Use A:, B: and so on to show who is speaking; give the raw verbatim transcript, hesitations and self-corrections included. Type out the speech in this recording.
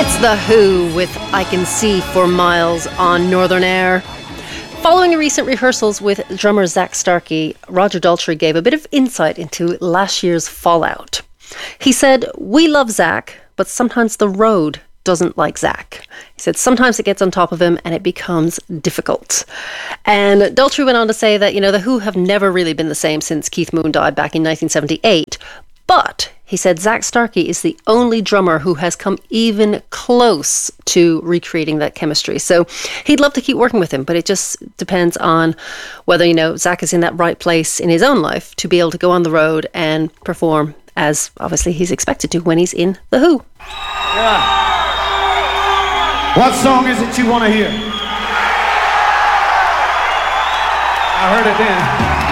A: It's The Who with I Can See for Miles on Northern Air. Following recent rehearsals with drummer Zak Starkey, Roger Daltrey gave a bit of insight into last year's fallout. He said, "We love Zak, but sometimes the road doesn't like Zak." He said sometimes it gets on top of him and it becomes difficult. And Daltrey went on to say that, you know, The Who have never really been the same since Keith Moon died back in nineteen seventy-eight. But he said Zak Starkey is the only drummer who has come even close to recreating that chemistry. So he'd love to keep working with him, but it just depends on whether, you know, Zak is in that right place in his own life to be able to go on the road and perform as obviously he's expected to when he's in The Who.
B: Yeah. What song is it you want to hear? I heard it then.